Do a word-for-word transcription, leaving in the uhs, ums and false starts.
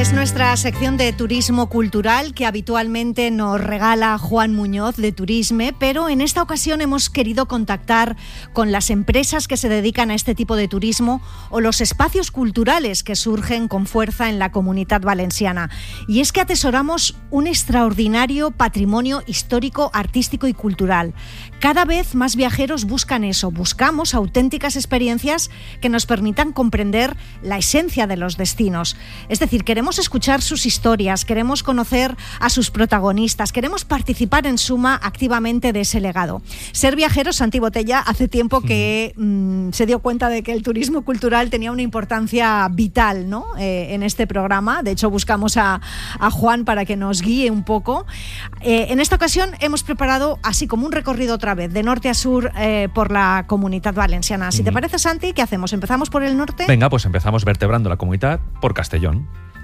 Es nuestra sección de turismo cultural que habitualmente nos regala Juan Muñoz de Turisme, pero en esta ocasión hemos querido contactar con las empresas que se dedican a este tipo de turismo o los espacios culturales que surgen con fuerza en la Comunitat Valenciana. Y es que atesoramos un extraordinario patrimonio histórico, artístico y cultural. Cada vez más viajeros buscan eso, buscamos auténticas experiencias que nos permitan comprender la esencia de los destinos. Es decir, queremos escuchar sus historias, queremos conocer a sus protagonistas, queremos participar en suma activamente de ese legado. Ser Viajero, Santi Botella, hace tiempo que mmm, se dio cuenta de que el turismo cultural tenía una importancia vital, ¿no? Eh, en este programa. De hecho, buscamos a, a Juan para que nos guíe un poco. Eh, en esta ocasión hemos preparado así como un recorrido otra vez, de norte a sur eh, por la Comunitat Valenciana. Si te parece, Santi, ¿qué hacemos? ¿Empezamos por el norte? Venga, pues empezamos vertebrando la comunidad por Castellón.